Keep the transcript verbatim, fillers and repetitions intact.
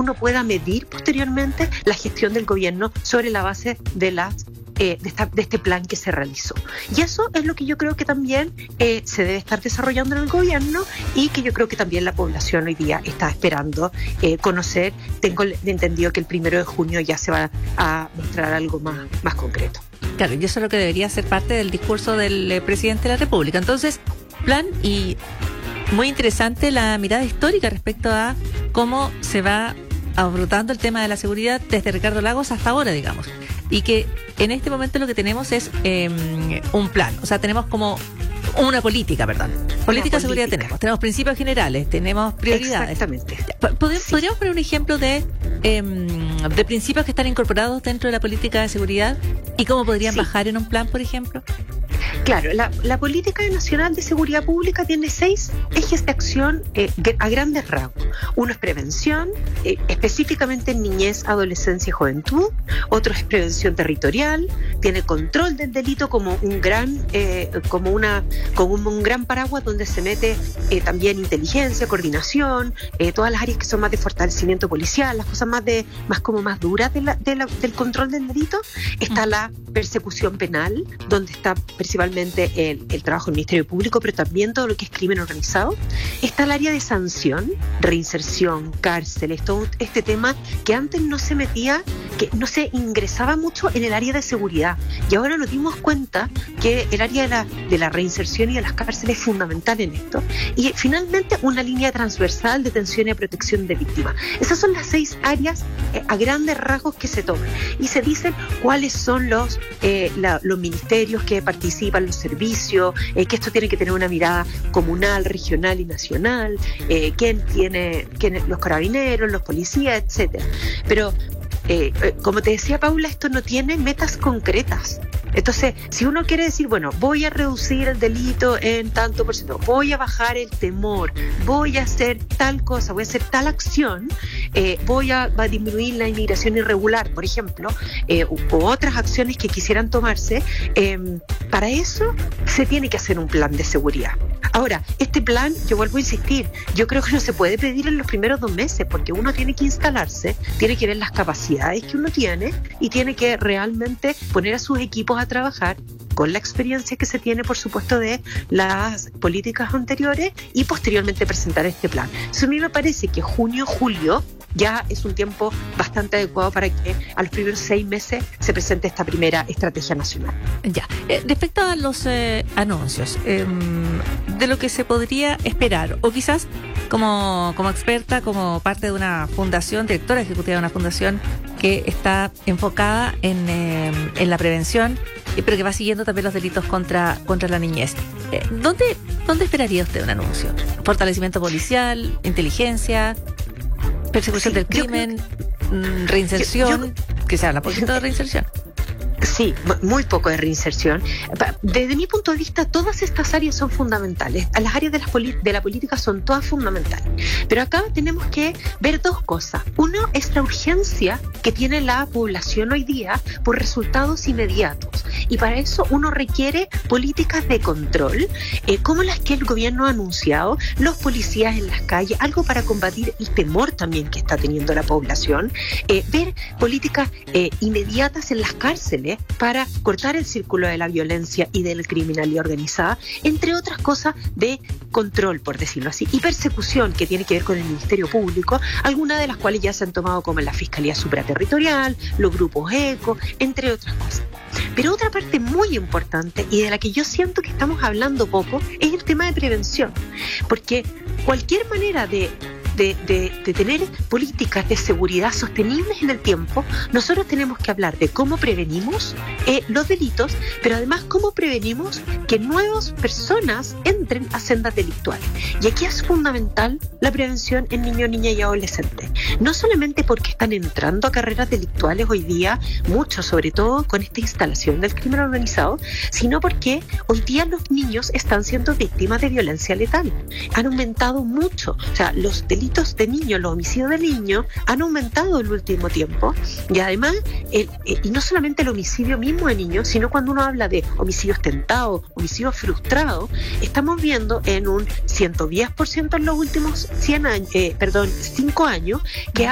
uno pueda medir posteriormente la gestión del gobierno sobre la base de las Eh, de, esta, de este plan que se realizó. Y eso es lo que yo creo que también eh, se debe estar desarrollando en el gobierno y que yo creo que también la población hoy día está esperando eh, conocer. Tengo entendido que el primero de junio ya se va a mostrar algo más, más concreto. Claro, y eso es lo que debería ser parte del discurso del eh, presidente de la República. Entonces, plan y muy interesante la mirada histórica respecto a cómo se va abordando el tema de la seguridad desde Ricardo Lagos hasta ahora, digamos. Y que en este momento lo que tenemos es eh, un plan, o sea, tenemos como una política, perdón. Política de seguridad tenemos, tenemos principios generales, tenemos prioridades. Exactamente. ¿Podríamos, sí. ¿Podríamos poner un ejemplo de, eh, de principios que están incorporados dentro de la política de seguridad y cómo podrían sí. bajar en un plan, por ejemplo? Claro, la, la Política Nacional de Seguridad Pública tiene seis ejes de acción eh, a grandes rasgos. Uno es prevención, eh, específicamente en niñez, adolescencia y juventud. Otro es prevención territorial, tiene control del delito como un gran, eh, como una, como un, un gran paraguas donde se mete eh, también inteligencia, coordinación, eh, todas las áreas que son más de fortalecimiento policial, las cosas más de, más como más duras de la, de la, del control del delito. Está la persecución penal, donde está principalmente el, el trabajo del Ministerio Público, pero también todo lo que es crimen organizado. Está el área de sanción, reinserción, cárceles, todo este tema que antes no se metía, que no se ingresaba mucho en el área de seguridad. Y ahora nos dimos cuenta que el área de la, de la reinserción y de las cárceles es fundamental en esto. Y finalmente una línea transversal de atención y protección de víctimas. Esas son las seis áreas eh, a grandes rasgos que se toman. Y se dicen cuáles son los, eh, la, los ministerios que participan, los servicios, eh, que esto tiene que tener una mirada comunal, regional y nacional, eh, quién tiene, quién, los carabineros, los policías, etcétera. Pero eh, eh, como te decía Paula, esto no tiene metas concretas. Entonces, si uno quiere decir, bueno, voy a reducir el delito en tanto por ciento, voy a bajar el temor, voy a hacer tal cosa, voy a hacer tal acción, eh, voy a, a disminuir la inmigración irregular, por ejemplo, eh, u, u otras acciones que quisieran tomarse, eh, para eso se tiene que hacer un plan de seguridad. Ahora, este plan, yo vuelvo a insistir, yo creo que no se puede pedir en los primeros dos meses, porque uno tiene que instalarse, tiene que ver las capacidades que uno tiene y tiene que realmente poner a sus equipos a trabajar con la experiencia que se tiene, por supuesto, de las políticas anteriores y posteriormente presentar este plan. Eso a mí me parece que junio, julio ya es un tiempo bastante adecuado para que a los primeros seis meses se presente esta primera estrategia nacional. Ya, eh, respecto a los eh, anuncios, eh, de lo que se podría esperar, o quizás como, como experta, como parte de una fundación, directora ejecutiva de una fundación que está enfocada en, eh, en la prevención, pero que va siguiendo también los delitos contra, contra la niñez. Eh, ¿dónde, ¿Dónde esperaría usted un anuncio? ¿Fortalecimiento policial, inteligencia, persecución sí, del crimen, creo, reinserción? Yo, yo, que se habla poquito de reinserción. Sí, muy poco de reinserción. Desde mi punto de vista, todas estas áreas son fundamentales. Las áreas de la, de la política son todas fundamentales. Pero acá tenemos que ver dos cosas. Uno es la urgencia que tiene la población hoy día por resultados inmediatos. Y para eso uno requiere políticas de control, eh, como las que el gobierno ha anunciado, los policías en las calles, algo para combatir el temor también que está teniendo la población, eh, ver políticas eh, inmediatas en las cárceles para cortar el círculo de la violencia y de la criminalidad organizada, entre otras cosas de control, por decirlo así, y persecución que tiene que ver con el Ministerio Público, algunas de las cuales ya se han tomado como la Fiscalía Supraterritorial, los grupos ECO, entre otras cosas. Pero otra parte muy importante y de la que yo siento que estamos hablando poco es el tema de prevención, porque cualquier manera de De, de, de tener políticas de seguridad sostenibles en el tiempo, nosotros tenemos que hablar de cómo prevenimos eh, los delitos, pero además cómo prevenimos que nuevas personas entren a sendas delictuales. Y aquí es fundamental la prevención en niños, niñas y adolescentes. No solamente porque están entrando a carreras delictuales hoy día, muchos, sobre todo con esta instalación del crimen organizado, sino porque hoy día los niños están siendo víctimas de violencia letal. Han aumentado mucho. O sea, los delitos de niños, los homicidios de niños han aumentado en el último tiempo y además, el, eh, y no solamente el homicidio mismo de niños, sino cuando uno habla de homicidios tentados, homicidios frustrados, estamos viendo en un ciento diez por ciento en los últimos cien años, eh, perdón, cinco años, que